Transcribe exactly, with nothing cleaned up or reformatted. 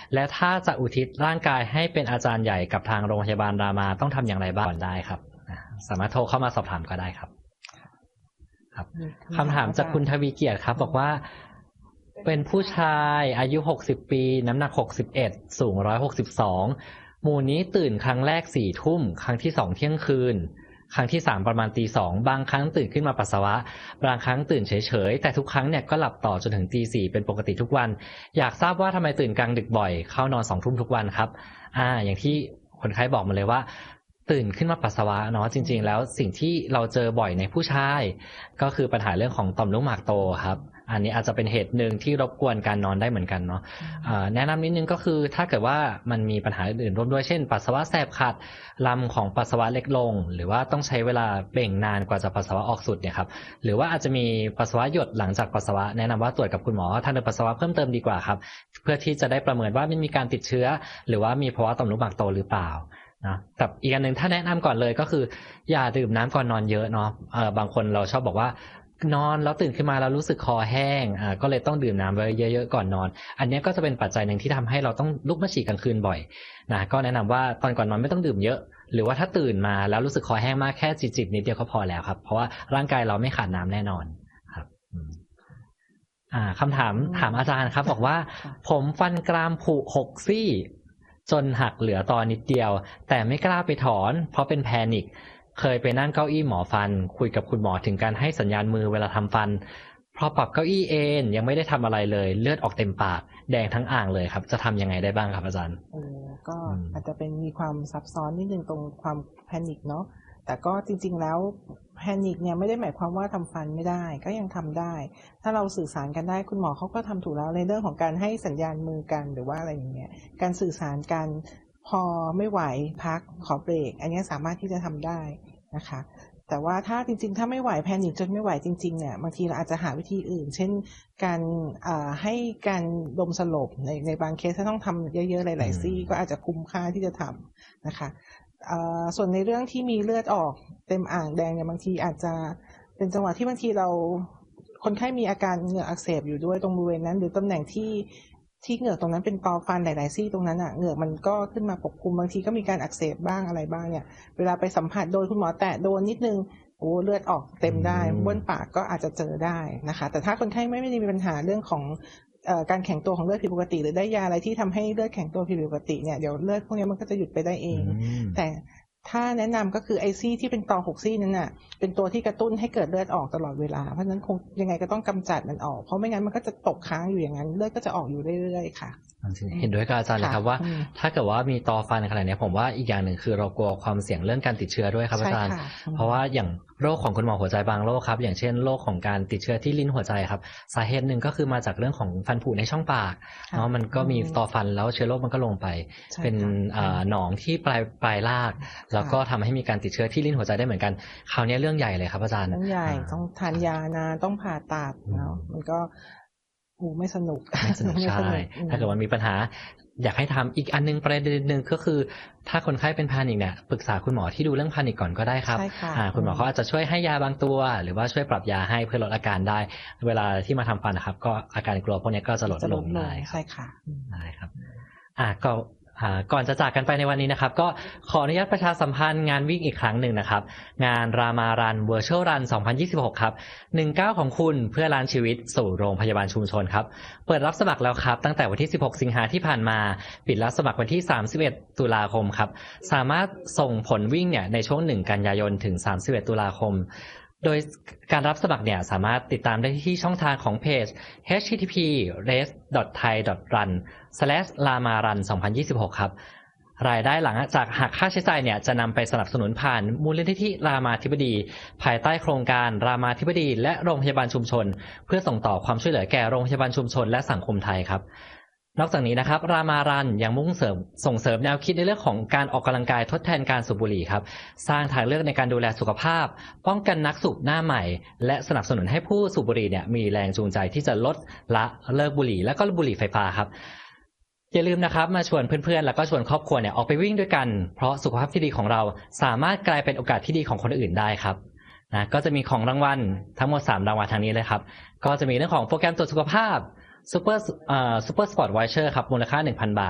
และถ้าจะอุทิศร่างกายให้เป็นอาจารย์ใหญ่กับทางโรงพยาบาลรามาต้องทำอย่างไรบ้างก่อนได้ครับสามารถโทรเข้ามาสอบถามก็ได้ครับครับคำถามจากคุณทวีเกียรติครับบอกว่าเป็นผู้ชายอายุหกสิบปีน้ำหนักหกสิบเอ็ดสูงหนึ่งร้อยหกสิบสองหมู่นี้ตื่นครั้งแรกสี่ทุ่มครั้งที่สองเที่ยงคืนครั้งที่สามประมาณตีสองบางครั้งตื่นขึ้นมาปัสสาวะบางครั้งตื่นเฉยๆแต่ทุกครั้งเนี่ยก็หลับต่อจนถึงตีสี่เป็นปกติทุกวันอยากทราบว่าทำไมตื่นกลางดึกบ่อยเข้านอนสองทุ่มทุกวันครับอ่าอย่างที่คนไข้บอกมาเลยว่าตื่นขึ้นมาปัสสาวะเนาะจริงๆแล้วสิ่งที่เราเจอบ่อยในผู้ชายก็คือปัญหาเรื่องของต่อมลูกหมากโตครับอันนี้อาจจะเป็นเหตุหนึ่งที่รบกวนการนอนได้เหมือนกันเนาะแนะนำนิดนึงก็คือถ้าเกิดว่ามันมีปัญหาอื่นร่วมด้วยเช่นปัสสาวะแสบขัดลำของปัสสาวะเล็กลงหรือว่าต้องใช้เวลาเบ่งนานกว่าจะปัสสาวะออกสุดเนี่ยครับหรือว่าอาจจะมีปัสสาวะหยดหลังจากปัสสาวะแนะนำว่าตรวจกับคุณหมอทางเดินปัสสาวะเพิ่มเติมดีกว่าครับเพื่อที่จะได้ประเมินว่ามันมีการติดเชื้อหรือว่ามีภาวะต่อมลูกหมากโตหรือเปล่านะแต่อีกอันหนึ่งถ้าแนะนำก่อนเลยก็คืออย่าดื่มน้ำก่อนนอนเยอะเนาะเออบางคนเราชอบบอกว่านอนแล้วตื่นขึ้นมาแล้วรู้สึกคอแห้งอ่าก็เลยต้องดื่มน้ำไว้เยอะๆก่อนนอนอันนี้ก็จะเป็นปัจจัยหนึ่งที่ทำให้เราต้องลุกมาฉี่กลางคืนบ่อยนะก็แนะนำว่าตอนก่อนนอนไม่ต้องดื่มเยอะหรือว่าถ้าตื่นมาแล้วรู้สึกคอแห้งมากแค่จิบๆนิดเดียวก็พอแล้วครับเพราะว่าร่างกายเราไม่ขาดน้ำแน่นอนครับอ่าคำถามถามอาจารย์ครับบอกว่าผมฟันกรามผุหกซี่จนหักเหลือตอนนิดเดียวแต่ไม่กล้าไปถอนเพราะเป็นแพนิคเคยไปนั่งเก้าอี้หมอฟันคุยกับคุณหมอถึงการให้สัญญาณมือเวลาทำฟันพอปรับเก้าอี้เองยังไม่ได้ทำอะไรเลยเลือดออกเต็มปากแดงทั้งอ่างเลยครับจะทำยังไงได้บ้างครับอาจารย์โอ้ก็อาจจะเป็นมีความซับซ้อนนิดนึงตรงความแพนิคเนาะแต่ก็จริงๆแล้วแพนิคเนี่ยไม่ได้หมายความว่าทำฟันไม่ได้ก็ยังทำได้ถ้าเราสื่อสารกันได้คุณหมอเขาก็ทำถูกแล้วในเรื่องของการให้สัญญาณมือกันหรือว่าอะไรอย่างเงี้ยการสื่อสารกันพอไม่ไหวพักขอเบรกอันนี้สามารถที่จะทำได้นะคะแต่ว่าถ้าจริงๆถ้าไม่ไหวแพนิคจนไม่ไหวจริงๆเนี่ยบางทีเราอาจจะหาวิธีอื่นเช่นการให้การดมสลบในในบางเคสถ้าต้องทำเยอะๆหลายๆซี่ก็อาจจะคุ้มค่าที่จะทำนะคะส่วนในเรื่องที่มีเลือดออกเต็มอ่างแดงเนี่ยบางทีอาจจะเป็นจังหวะที่บางทีเราคนไข้มีอาการเหงือกอักเสบอยู่ด้วยตรงบริเวณนั้นหรือตำแหน่งที่ที่เหงือกตรงนั้นเป็นกอฟันหลายๆซี่ตรงนั้นอ่ะเหงือกมันก็ขึ้นมาปกคลุมบางทีก็มีการอักเสบบ้างอะไรบ้างเนี่ยเวลาไปสัมผัสโดนคุณหมอแตะโดนนิดนึงโอ้เลือดออกเต็มได้บ้วนปากก็อาจจะเจอได้นะคะแต่ถ้าคนไข้ไม่ได้มีปัญหาเรื่องของเอ่อการแข็งตัวของเลือดผิดปกติหรือได้ยาอะไรที่ทำให้เลือดแข็งตัวผิดปกติเนี่ยเดี๋ยวเลือดพวกนี้มันก็จะหยุดไปได้เองแต่ถ้าแนะนำก็คือไอซี่ที่เป็นตอหกซี่นั้นน่ะเป็นตัวที่กระตุ้นให้เกิดเลือดออกตลอดเวลาเพราะฉะนั้นคงยังไงก็ต้องกำจัดมันออกเพราะไม่งั้นมันก็จะตกค้างอยู่อย่างนั้นเลือดก็จะออกอยู่เรื่อยๆค่ะเห็นด้วยกับอาจารย์เลยครับว่าถ้าเกิดว่ามีตอฟันขนาดนี้ผมว่าอีกอย่างหนึ่งคือเรากลัวความเสี่ยงเรื่องการติดเชื้อด้วยครับอาจารย์เพราะว่าอย่างโรคของคุณหมอหัวใจบางโรคครับอย่างเช่นโรคของการติดเชื้อที่ลิ้นหัวใจครับสาเหตุหนึ่งก็คือมาจากเรื่องของฟันผุในช่องปากเนาะมันก็มีตอฟันแล้วเชื้อโรคมันก็ลงไปเป็นหนองที่ปลายปลายรากแล้วก็ทำให้มีการติดเชื้อที่ลิ้นหัวใจได้เหมือนกันคราวนี้เรื่องใหญ่เลยครับอาจารย์เรื่องใหญ่ต้องทานยานานต้องผ่าตัดเนาะมันก็โอ้ไม่สนุกไม่สนุกใช่ถ้าเกิดว่ามีปัญหาอยากให้ทำอีกอันนึงประเด็นหนึ่งก็คือถ้าคนไข้เป็นแพนิคเนี่ยปรึกษาคุณหมอที่ดูเรื่องแพนิคก่อนก็ได้ครับคุณหมอเขาอาจจะช่วยให้ยาบางตัวหรือว่าช่วยปรับยาให้เพื่อลดอาการได้เวลาที่มาทำฟันนะครับก็อาการกลัวพวกนี้ก็จะลดลงได้ใช่ค่ะได้ครับอ่าก็ก่อนจะจากกันไปในวันนี้นะครับก็ขออนุญาตประชาสัมพันธ์งานวิ่งอีกครั้งหนึ่งนะครับงานรามารัน Virtual Run สองพันยี่สิบหกครับหนึ่งก้าวของคุณเพื่อล้านชีวิตสู่โรงพยาบาลชุมชนครับเปิดรับสมัครแล้วครับตั้งแต่วันที่สิบหกสิงหาที่ผ่านมาปิดรับสมัครวันที่สามสิบเอ็ดตุลาคมครับสามารถส่งผลวิ่งเนี่ยในช่วงหนึ่งกันยายนถึงสามสิบเอ็ดตุลาคมโดยการรับสมัครเนี่ยสามารถติดตามได้ที่ช่องทางของเพจ เอช ที ที พี เรส ดอท ไทย ดอท รัน สแลช รามารัน สองพันยี่สิบหก ครับรายได้หลังจากหักค่าใช้จ่ายเนี่ยจะนำไปสนับสนุนผ่านมูลนิธิรามาธิบดีภายใต้โครงการรามาธิบดีและโรงพยาบาลชุมชนเพื่อส่งต่อความช่วยเหลือแก่โรงพยาบาลชุมชนและสังคมไทยครับนอกจากนี้นะครับรามารันยังมุ่งเสริมส่งเสริมแนวคิดในเรื่องของการออกกำลังกายทดแทนการสูบบุหรี่ครับสร้างทางเลือกในการดูแลสุขภาพป้องกันนักสูบหน้าใหม่และสนับสนุนให้ผู้สูบบุหรี่เนี่ยมีแรงจูงใจที่จะลดละเลิกบุหรี่และก็บุหรี่ไฟฟ้าครับอย่าลืมนะครับมาชวนเพื่อนๆแล้วก็ชวนครอบครัวเนี่ยออกไปวิ่งด้วยกันเพราะสุขภาพที่ดีของเราสามารถกลายเป็นโอกาสที่ดีของคนอื่นได้ครับนะก็จะมีของรางวัลทั้งหมดสามรางวัลทางนี้เลยครับก็จะมีเรื่องของโปรแกรมตรวจสุขภาพซูเปอร์เอ่อซูเปอร์สปอร์ตไวเชอร์ครับมูลค่า หนึ่งพัน บาท